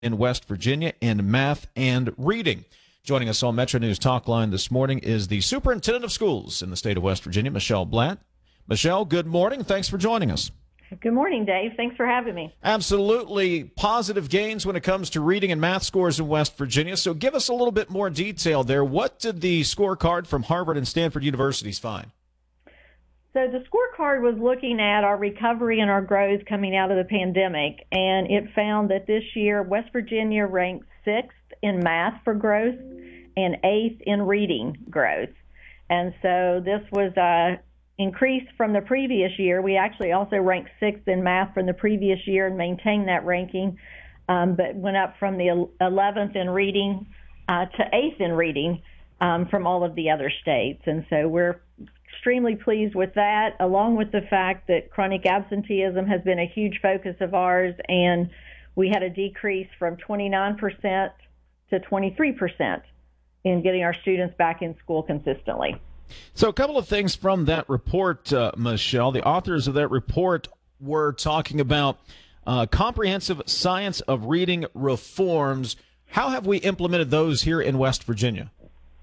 in West Virginia in math and reading. Joining us on Metro News Talk Line this morning is the Superintendent of Schools in the state of West Virginia, Michelle Blatt. Michelle, good morning. Thanks for joining us. Good morning, Dave. Thanks for having me. Absolutely positive gains when it comes to reading and math scores in West Virginia. So give us a little bit more detail there. What did the scorecard from Harvard and Stanford universities find? So the scorecard was looking at our recovery and our growth coming out of the pandemic, and it found that this year West Virginia ranked 6th in math for growth and 8th in reading growth. And so this was increased from the previous year. We actually also ranked 6th in math from the previous year and maintained that ranking, but went up from the 11th in reading to 8th in reading from all of the other states. And so we're extremely pleased with that, along with the fact that chronic absenteeism has been a huge focus of ours, and we had a decrease from 29% to 23% in getting our students back in school consistently. So a couple of things from that report, Michelle. The authors of that report were talking about comprehensive science of reading reforms. How have we implemented those here in West Virginia?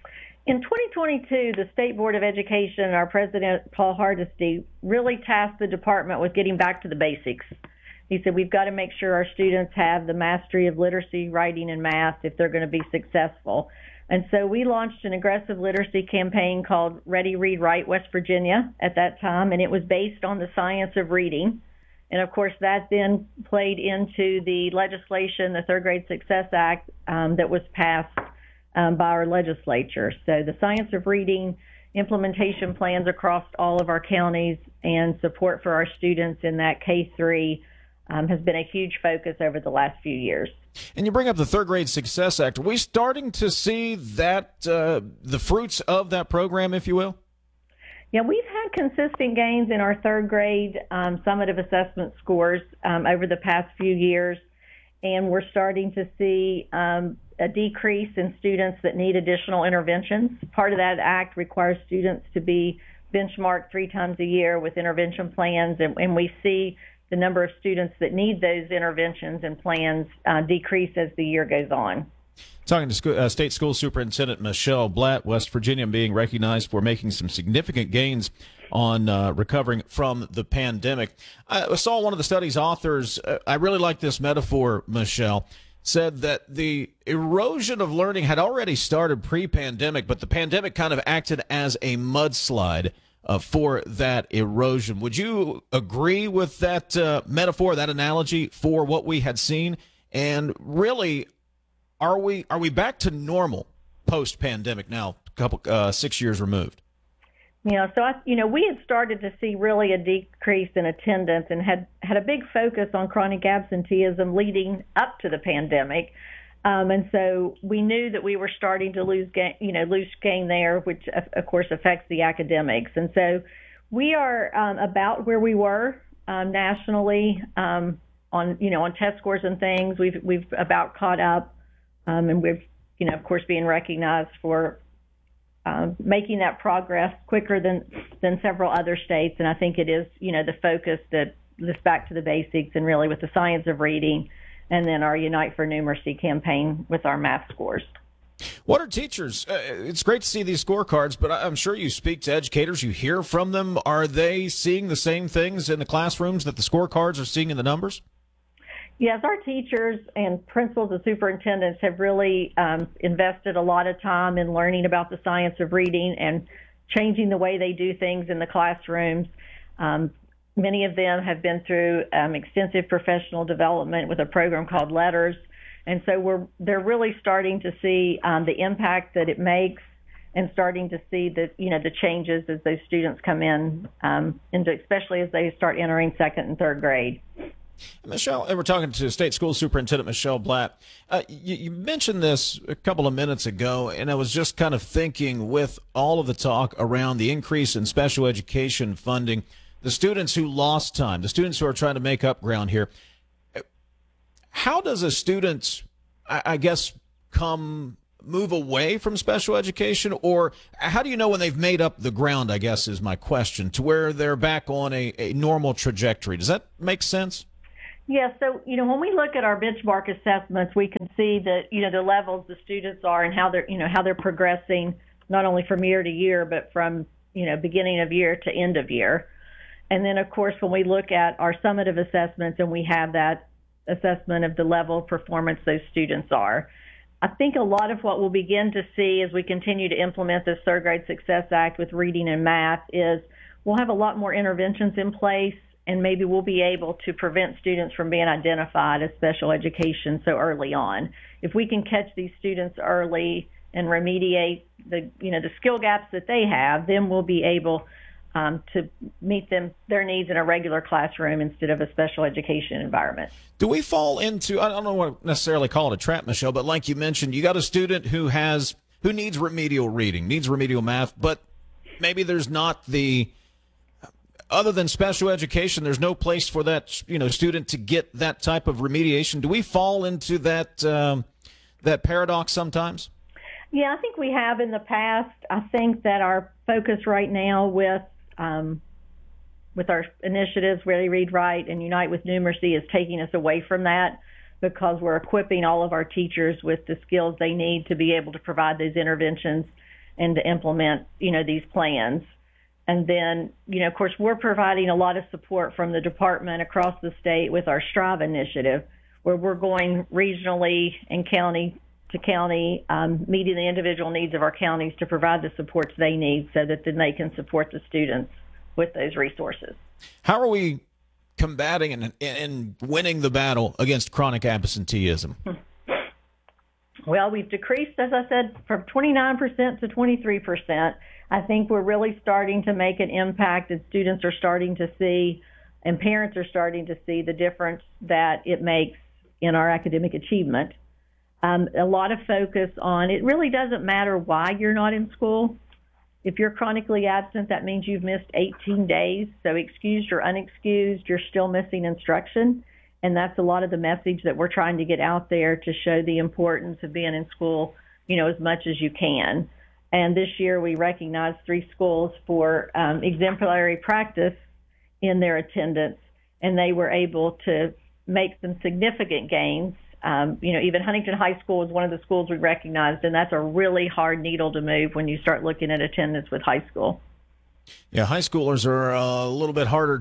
In 2022, the State Board of Education and our president, Paul Hardesty, really tasked the department with getting back to the basics. He said, we've got to make sure our students have the mastery of literacy, writing, and math if they're going to be successful. And so we launched an aggressive literacy campaign called Ready, Read, Write West Virginia at that time, and it was based on the science of reading. And of course, that then played into the legislation, the Third Grade Success Act, that was passed by our legislature. So the science of reading, implementation plans across all of our counties, and support for our students in that K-3 has been a huge focus over the last few years. And you bring up the Third Grade Success Act. Are we starting to see that the fruits of that program, if you will? Yeah, we've had consistent gains in our third grade summative assessment scores over the past few years, and we're starting to see a decrease in students that need additional interventions. Part of that act requires students to be benchmarked 3 times a year with intervention plans, and we see the number of students that need those interventions and plans decrease as the year goes on. Talking to State School Superintendent Michelle Blatt, West Virginia being recognized for making some significant gains on recovering from the pandemic. I saw one of the study's authors, I really like this metaphor, Michelle, said that the erosion of learning had already started pre-pandemic, but the pandemic kind of acted as a mudslide for that erosion. Would you agree with that metaphor, that analogy for what we had seen? And really, are we back to normal post-pandemic now, 6 years removed? Yeah, so we had started to see really a decrease in attendance and had a big focus on chronic absenteeism leading up to the pandemic. And so we knew that we were starting to lose gain there, which of course affects the academics. And so we are about where we were nationally on test scores and things. We've about caught up, and we've of course being recognized for making that progress quicker than several other states. And I think it is the focus that this back to the basics and really with the science of reading, and then our Unite for Numeracy campaign with our math scores. What are teachers? It's great to see these scorecards, but I'm sure you speak to educators, you hear from them. Are they seeing the same things in the classrooms that the scorecards are seeing in the numbers? Yes, our teachers and principals and superintendents have really invested a lot of time in learning about the science of reading and changing the way they do things in the classrooms. Many of them have been through extensive professional development with a program called Letters. And so they're really starting to see the impact that it makes and starting to see the changes as those students come in, especially as they start entering second and third grade. Michelle, and we're talking to State School Superintendent Michelle Blatt. You mentioned this a couple of minutes ago, and I was just kind of thinking with all of the talk around the increase in special education funding, the students who lost time, the students who are trying to make up ground here. How does a student, I guess, move away from special education, or how do you know when they've made up the ground, I guess is my question, to where they're back on a normal trajectory? Does that make sense? Yeah, so, when we look at our benchmark assessments, we can see that, the levels the students are and how they're progressing, not only from year to year, but from, beginning of year to end of year. And then, of course, when we look at our summative assessments and we have that assessment of the level of performance those students are, I think a lot of what we'll begin to see as we continue to implement this Third Grade Success Act with reading and math is we'll have a lot more interventions in place, and maybe we'll be able to prevent students from being identified as special education so early on. If we can catch these students early and remediate the skill gaps that they have, then we'll be able to meet their needs in a regular classroom instead of a special education environment. Do we fall into, I don't want to necessarily call it a trap, Michelle, but like you mentioned, you got a student who needs remedial reading, needs remedial math, but maybe there's not other than special education, there's no place for that, student to get that type of remediation. Do we fall into that paradox sometimes? Yeah, I think we have in the past. I think that our focus right now with our initiatives, Ready, Read, Write, and Unite with Numeracy, is taking us away from that, because we're equipping all of our teachers with the skills they need to be able to provide those interventions and to implement, these plans. And then, of course, we're providing a lot of support from the department across the state with our Strive initiative, where we're going regionally and county to county, meeting the individual needs of our counties to provide the supports they need so that then they can support the students with those resources. How are we combating and winning the battle against chronic absenteeism? Well, we've decreased, as I said, from 29% to 23%. I think we're really starting to make an impact, and students are starting to see, and parents are starting to see the difference that it makes in our academic achievement. A lot of focus on, it really doesn't matter why you're not in school. If you're chronically absent, that means you've missed 18 days. So excused or unexcused, you're still missing instruction. And that's a lot of the message that we're trying to get out there to show the importance of being in school, as much as you can. And this year we recognized 3 schools for exemplary practice in their attendance, and they were able to make some significant gains. Even Huntington High School is one of the schools we recognized, and that's a really hard needle to move when you start looking at attendance with high school. Yeah, high schoolers are a little bit harder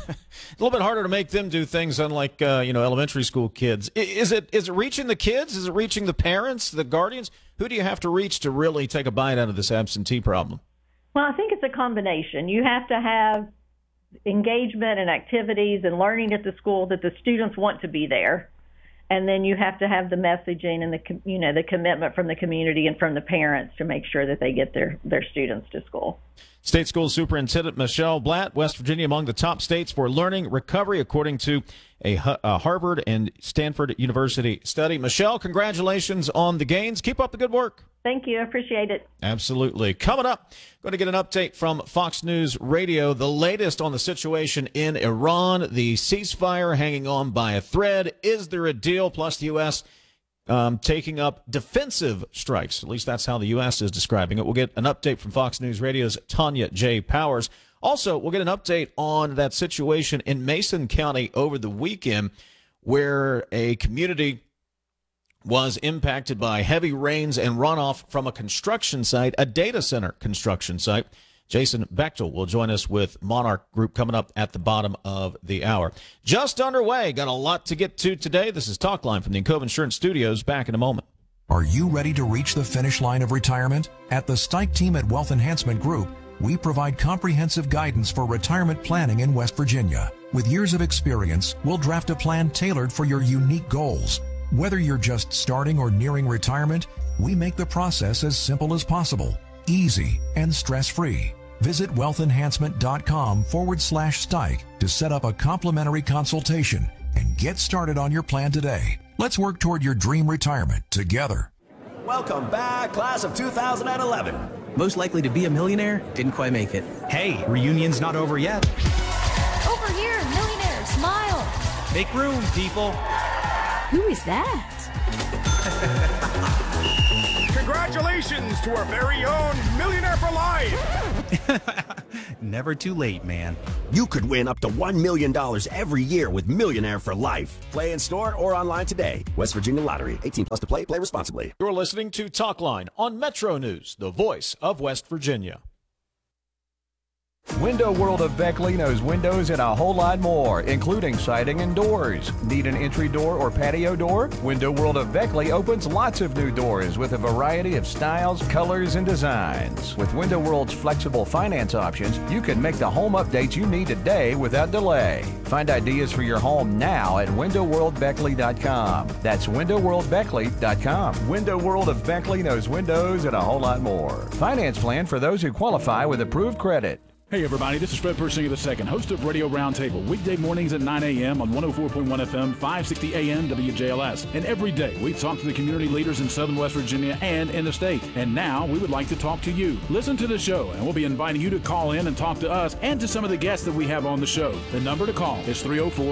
to make them do things, unlike elementary school kids. Is it reaching the kids? Is it reaching the parents, the guardians? Who do you have to reach to really take a bite out of this absentee problem? Well, I think it's a combination. You have to have engagement and activities and learning at the school that the students want to be there. And then you have to have the messaging and the commitment from the community and from the parents to make sure that they get their students to school. State School Superintendent Michelle Blatt, West Virginia among the top states for learning recovery, according to a Harvard and Stanford University study. Michelle, congratulations on the gains. Keep up the good work. Thank you. I appreciate it. Absolutely. Coming up, going to get an update from Fox News Radio, the latest on the situation in Iran, the ceasefire hanging on by a thread. Is there a deal? Plus the U.S. Taking up defensive strikes. At least that's how the U.S. is describing it. We'll get an update from Fox News Radio's Tanya J. Powers. Also, we'll get an update on that situation in Mason County over the weekend, where a community was impacted by heavy rains and runoff from a construction site, a data center construction site. Jason Bechtel will join us with Monarch Group coming up at the bottom of the hour. Just underway. Got a lot to get to today. This is Talk Line from the Encova Insurance Studios. Back in a moment. Are you ready to reach the finish line of retirement? At the Stike team at Wealth Enhancement Group, we provide comprehensive guidance for retirement planning in West Virginia. With years of experience, we'll draft a plan tailored for your unique goals. Whether you're just starting or nearing retirement, we make the process as simple as possible, easy, and stress-free. Visit wealthenhancement.com/Stike to set up a complimentary consultation and get started on your plan today. Let's work toward your dream retirement together. Welcome back, class of 2011. Most likely to be a millionaire, didn't quite make it. Hey, reunion's not over yet. Over here, millionaire, smile. Make room, people. Who is that? Congratulations to our very own Millionaire for Life! Never too late, man. You could win up to $1 million every year with Millionaire for Life. Play in store or online today. West Virginia Lottery. 18 plus to play. Play responsibly. You're listening to Talkline on Metro News, the voice of West Virginia. Window World of Beckley knows windows and a whole lot more, including siding and doors. Need an entry door or patio door? Window World of Beckley opens lots of new doors with a variety of styles, colors, and designs. With Window World's flexible finance options, you can make the home updates you need today without delay. Find ideas for your home now at windowworldbeckley.com. That's windowworldbeckley.com. Window World of Beckley knows windows and a whole lot more. Finance plan for those who qualify with approved credit. Hey everybody, this is Fred Persinger II, host of Radio Roundtable, weekday mornings at 9 a.m. on 104.1 FM, 560 AM WJLS. And every day we talk to the community leaders in Southern West Virginia and in the state. And now we would like to talk to you. Listen to the show, and we'll be inviting you to call in and talk to us and to some of the guests that we have on the show. The number to call is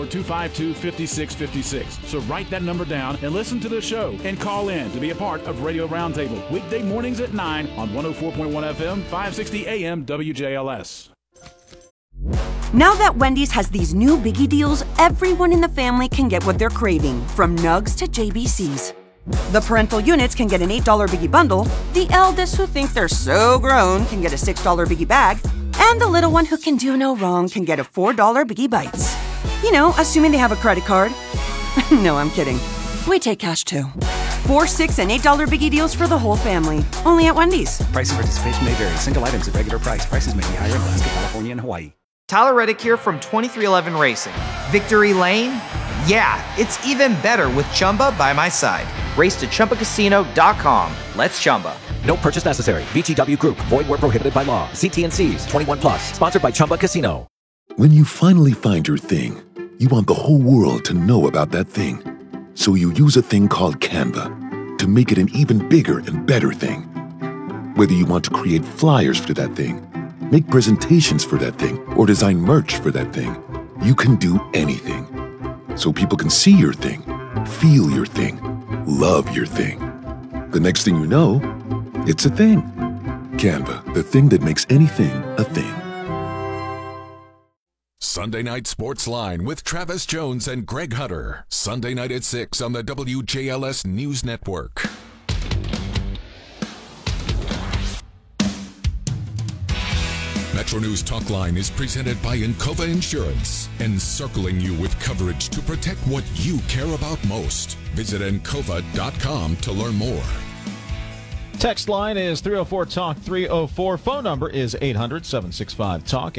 304-252-5656. So write that number down and listen to the show and call in to be a part of Radio Roundtable, weekday mornings at 9 on 104.1 FM, 560 AM WJLS. Now that Wendy's has these new biggie deals, everyone in the family can get what they're craving, from nugs to JBCs. The parental units can get an $8 biggie bundle, the eldest who think they're so grown can get a $6 biggie bag, and the little one who can do no wrong can get a $4 biggie bites. You know, assuming they have a credit card. No, I'm kidding. We take cash too. $4, $6, and $8 biggie deals for the whole family. Only at Wendy's. Price and participation may vary. Single items at regular price. Prices may be higher in Alaska, California, and Hawaii. Tyler Reddick here from 2311 Racing. Victory Lane? Yeah, it's even better with Chumba by my side. Race to ChumbaCasino.com. Let's Chumba. No purchase necessary. VGW Group. Void where prohibited by law. See T&Cs. 21 plus. Sponsored by Chumba Casino. When you finally find your thing, you want the whole world to know about that thing. So you use a thing called Canva to make it an even bigger and better thing. Whether you want to create flyers for that thing, make presentations for that thing, or design merch for that thing, you can do anything. So people can see your thing, feel your thing, love your thing. The next thing you know, it's a thing. Canva, the thing that makes anything a thing. Sunday Night Sports Line with Travis Jones and Greg Hutter. Sunday night at 6 on the WJLS News Network. Metro News Talkline is presented by Encova Insurance, encircling you with coverage to protect what you care about most. Visit Encova.com to learn more. Text line is 304-TALK-304. Phone number is 800-765-TALK,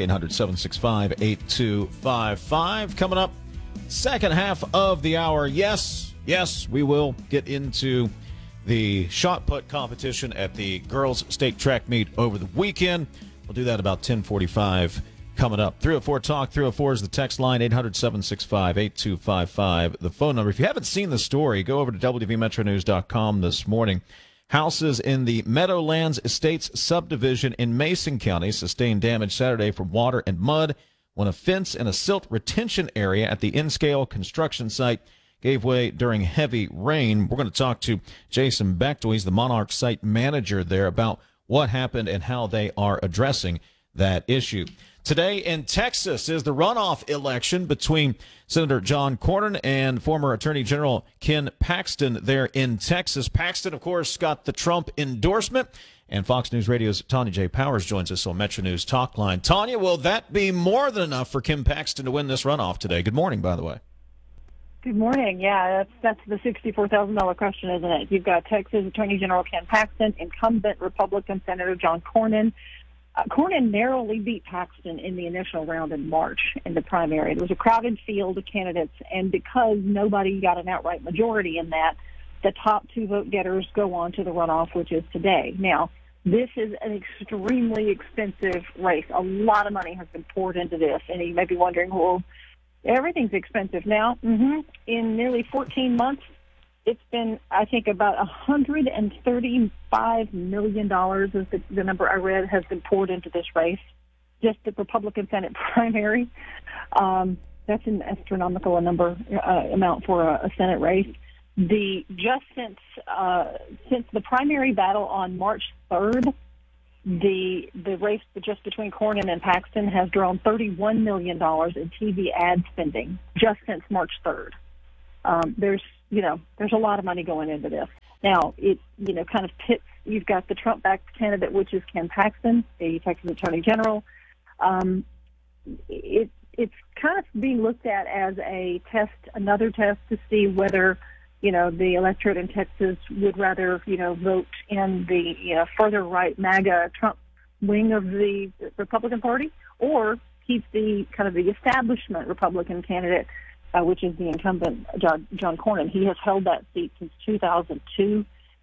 800-765-8255. Coming up, second half of the hour. Yes, we will get into the shot put competition at the girls' state track meet over the weekend. We'll do that about 10:45 coming up. 304-TALK-304 is the text line, 800-765-8255. The phone number. If you haven't seen the story, go over to WVMetroNews.com this morning. Houses in the Meadowlands Estates subdivision in Mason County sustained damage Saturday from water and mud when a fence and a silt retention area at the N-Scale construction site gave way during heavy rain. We're going to talk to Jason Bechtel. He's the Monarch site manager there about what happened and how they are addressing that issue. Today in Texas is the runoff election between Senator John Cornyn and former Attorney General Ken Paxton there in Texas. Paxton, of course, got the Trump endorsement, and Fox News Radio's Tanya J. Powers joins us on Metro News Talkline. Tanya, will that be more than enough for Ken Paxton to win this runoff today? Good morning, by the way. Good morning. Yeah, that's the $64,000 question, isn't it? You've got Texas Attorney General Ken Paxton, incumbent Republican Senator John Cornyn. Cornyn narrowly beat Paxton in the initial round in March in the primary. It was a crowded field of candidates, and because nobody got an outright majority in that, the top two vote getters go on to the runoff, which is today. Now, this is an extremely expensive race. A lot of money has been poured into this, and you may be wondering, well, everything's expensive now. In nearly 14 months, it's been, I think, about $135 million is the number I read has been poured into this race, just the Republican Senate primary. That's an astronomical amount for a Senate race. Since the primary battle on March 3rd, The race just between Cornyn and Paxton has drawn $31 million in TV ad spending just since March 3rd. There's a lot of money going into this. Now, it, kind of pits, you've got the Trump-backed candidate, which is Ken Paxton, the Texas Attorney General. It's kind of being looked at as another test to see whether, the electorate in Texas would rather, vote in the, further right MAGA Trump wing of the Republican Party, or keep the kind of the establishment Republican candidate, which is the incumbent John Cornyn. He has held that seat since 2002.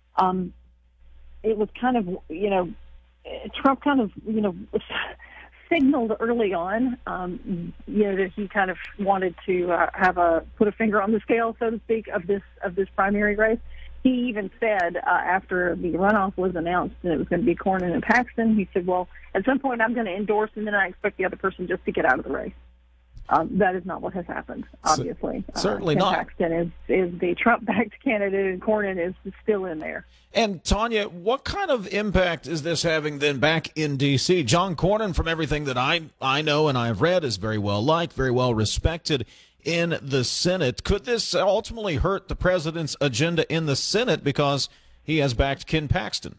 It was kind of, Trump kind of, signaled early on, that he kind of wanted to put a finger on the scale, so to speak, of this primary race. He even said after the runoff was announced and it was going to be Cornyn and Paxton, he said, "Well, at some point I'm going to endorse, and then I expect the other person just to get out of the race." That is not what has happened, obviously. Certainly Ken not. Paxton is the Trump-backed candidate, and Cornyn is still in there. And, Tanya, what kind of impact is this having then back in D.C.? John Cornyn, from everything that I know and I've read, is very well liked, very well respected in the Senate. Could this ultimately hurt the president's agenda in the Senate because he has backed Ken Paxton?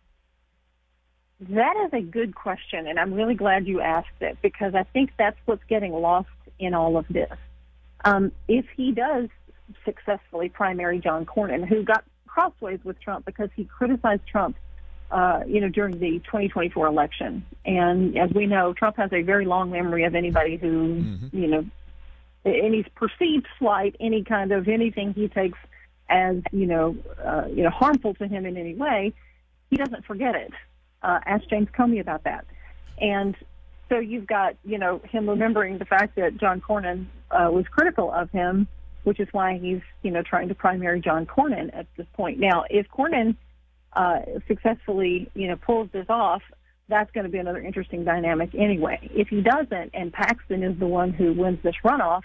That is a good question, and I'm really glad you asked it, because I think that's what's getting lost in all of this. If he does successfully primary John Cornyn, who got crossways with Trump because he criticized Trump, during the 2024 election, and as we know, Trump has a very long memory of anybody who, any perceived slight, any kind of anything he takes as harmful to him in any way, he doesn't forget it. Ask James Comey about that. And so you've got, him remembering the fact that John Cornyn was critical of him, which is why he's, trying to primary John Cornyn at this point. Now, if Cornyn successfully, pulls this off, that's going to be another interesting dynamic anyway. If he doesn't, and Paxton is the one who wins this runoff,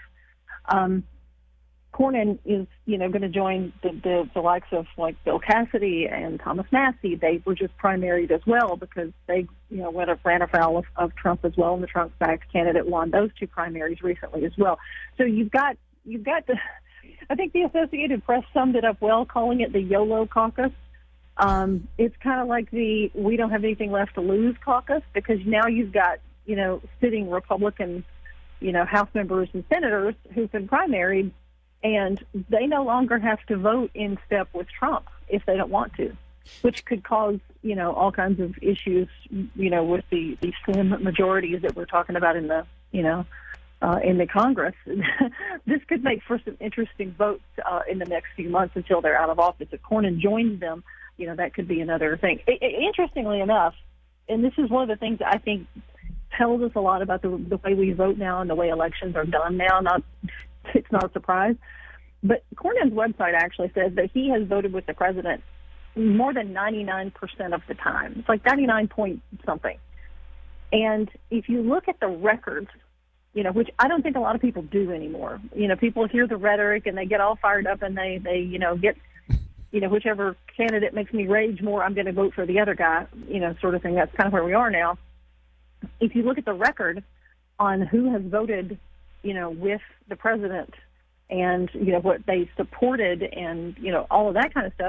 Cornyn is, going to join the likes of like Bill Cassidy and Thomas Massie. They were just primaried as well because they, ran afoul of Trump as well, and the Trump-backed candidate won those two primaries recently as well. So you've got I think the Associated Press summed it up well, calling it the YOLO caucus. It's kind of like the we don't have anything left to lose caucus, because now you've got, sitting Republican, House members and senators who've been primaried, and they no longer have to vote in step with Trump if they don't want to, which could cause, all kinds of issues, with the slim majorities that we're talking about in the, in the Congress. This could make for some interesting votes in the next few months until they're out of office. If Cornyn joins them, that could be another thing. Interestingly enough, and this is one of the things that I think tells us a lot about the way we vote now and the way elections are done now. It's not a surprise. But Cornyn's website actually says that he has voted with the president more than 99% of the time. It's like 99 point something. And if you look at the records, which I don't think a lot of people do anymore. People hear the rhetoric and they get all fired up and they get, whichever candidate makes me rage more, I'm going to vote for the other guy, sort of thing. That's kind of where we are now. If you look at the record on who has voted, with the president and, what they supported and, all of that kind of stuff,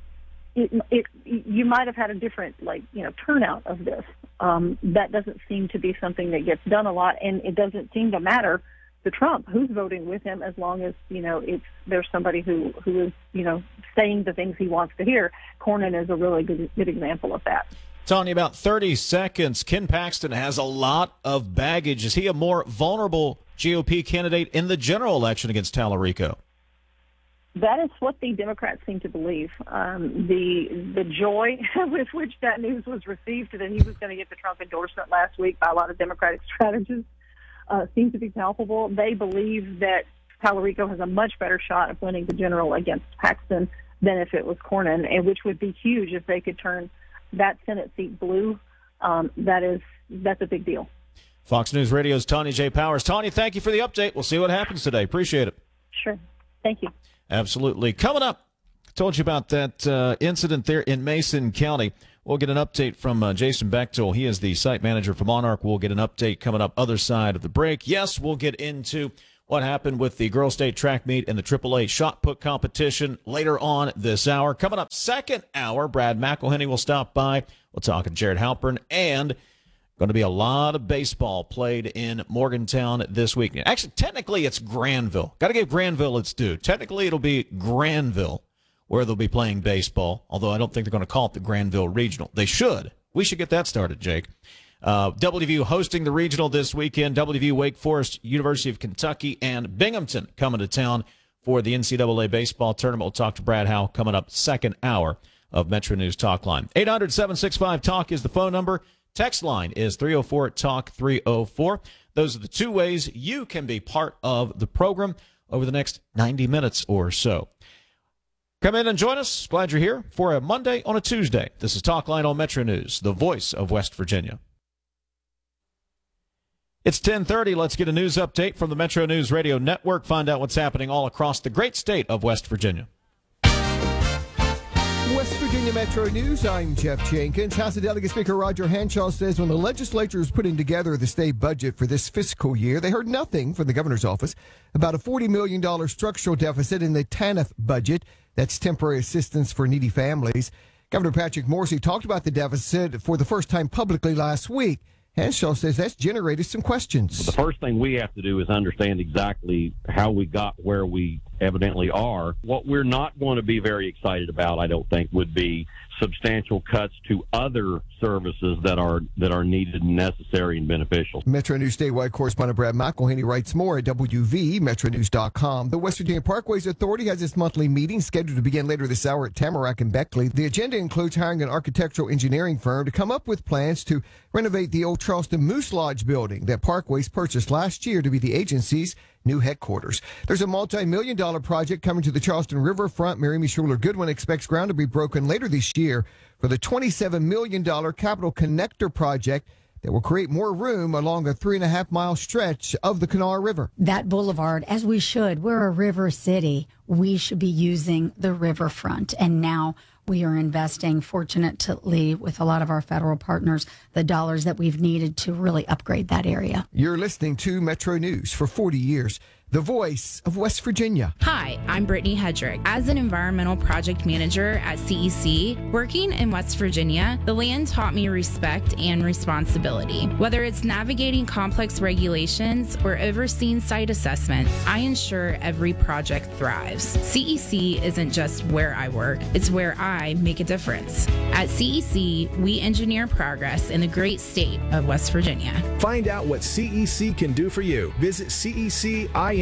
you might have had a different, turnout of this. That doesn't seem to be something that gets done a lot, and it doesn't seem to matter to Trump who's voting with him, as long as, there's somebody who is, saying the things he wants to hear. Cornyn is a really good example of that. Tanya, about 30 seconds. Ken Paxton has a lot of baggage. Is he a more vulnerable GOP candidate in the general election against Tallarico? That is what the Democrats seem to believe. The joy with which that news was received, that he was going to get the Trump endorsement last week by a lot of Democratic strategists, seems to be palpable. They believe that Tallarico has a much better shot of winning the general against Paxton than if it was Cornyn, and which would be huge if they could turn that Senate seat blue. That's a big deal. Fox News Radio's Tanya J. Powers. Tanya, thank you for the update. We'll see what happens today. Appreciate it. Sure. Thank you. Absolutely. Coming up, told you about that incident there in Mason County. We'll get an update from Jason Bechtel. He is the site manager for Monarch. We'll get an update coming up other side of the break. Yes, we'll get into what happened with the girls' state track meet and the AAA shot put competition later on this hour. Coming up second hour, Brad McElhenney will stop by. We'll talk to Jared Halpern, and going to be a lot of baseball played in Morgantown this week. Actually, technically, it's Granville. Got to give Granville its due. Technically, it'll be Granville where they'll be playing baseball, although I don't think they're going to call it the Granville Regional. They should. We should get that started, Jake. WVU hosting the regional this weekend. WVU, Wake Forest, University of Kentucky, and Binghamton coming to town for the NCAA baseball tournament. We'll talk to Brad Howe coming up second hour of Metro News Talk Line. 800-765-TALK is the phone number. Text line is 304-TALK-304. Those are the two ways you can be part of the program over the next 90 minutes or so. Come in and join us. Glad you're here for a Monday on a Tuesday. This is Talk Line on Metro News, the voice of West Virginia. It's 10:30. Let's get a news update from the Metro News Radio Network. Find out what's happening all across the great state of West Virginia. West Virginia Metro News, I'm Jeff Jenkins. House of Delegate Speaker Roger Hanshaw says when the legislature is putting together the state budget for this fiscal year, they heard nothing from the governor's office about a $40 million structural deficit in the TANF budget. That's temporary assistance for needy families. Governor Patrick Morrisey talked about the deficit for the first time publicly last week. Hanshaw says that's generated some questions. The first thing we have to do is understand exactly how we got where we evidently are. What we're not going to be very excited about, I don't think, would be substantial cuts to other services that are needed and necessary and beneficial. Metro News statewide correspondent Brad McElhenney writes more at WVMetroNews.com. The West Virginia Parkways Authority has its monthly meeting scheduled to begin later this hour at Tamarack and Beckley. The agenda includes hiring an architectural engineering firm to come up with plans to renovate the old Charleston Moose Lodge building that Parkways purchased last year to be the agency's new headquarters. There's a multi-million-dollar project coming to the Charleston Riverfront. Mary Schuler Goodwin expects ground to be broken later this year for the $27 million Capital Connector project that will create more room along a 3.5-mile stretch of the Kanawha River. That boulevard, as we should, we're a river city. We should be using the riverfront. And now we are investing, fortunately, with a lot of our federal partners, the dollars that we've needed to really upgrade that area. You're listening to Metro News for 40 years. The voice of West Virginia. Hi, I'm Brittany Hedrick. As an environmental project manager at CEC, working in West Virginia, the land taught me respect and responsibility. Whether it's navigating complex regulations or overseeing site assessments, I ensure every project thrives. CEC isn't just where I work, it's where I make a difference. At CEC, we engineer progress in the great state of West Virginia. Find out what CEC can do for you. Visit CECINC.com.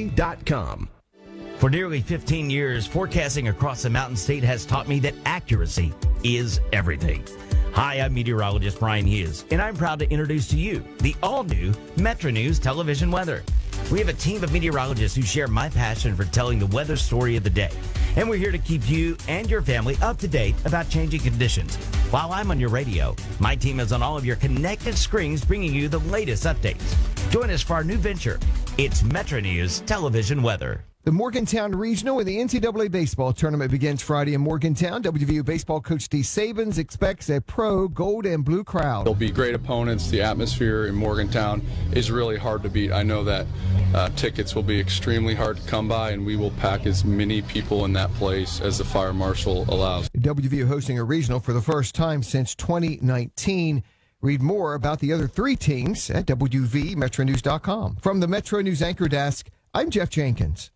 For nearly 15 years, forecasting across the Mountain State has taught me that accuracy is everything. Hi, I'm meteorologist Brian Hughes, and I'm proud to introduce to you the all-new Metro News television weather. We have a team of meteorologists who share my passion for telling the weather story of the day. And we're here to keep you and your family up to date about changing conditions. While I'm on your radio, my team is on all of your connected screens bringing you the latest updates. Join us for our new venture. It's Metro News Television Weather. The Morgantown Regional and the NCAA baseball tournament begins Friday in Morgantown. WVU baseball coach Steve Sabins expects a pro gold and blue crowd. They'll be great opponents. The atmosphere in Morgantown is really hard to beat. I know that tickets will be extremely hard to come by, and we will pack as many people in that place as the fire marshal allows. WVU hosting a regional for the first time since 2019. Read more about the other three teams at WVMetroNews.com. From the Metro News Anchor Desk, I'm Jeff Jenkins.